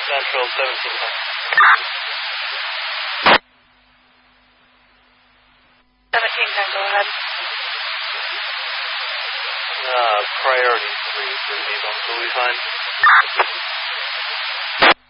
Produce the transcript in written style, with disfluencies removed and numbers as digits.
Central 17. 17, go ahead. Priority 3 for Avon, so we find.